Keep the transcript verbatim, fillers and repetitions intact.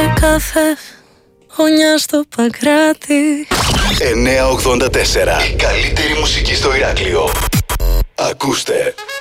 σε καφέ, γωνιά στο Παγκράτη. εννιακόσια ογδόντα τέσσερα. Η καλύτερη μουσική στο Ηράκλειο. Ακούστε.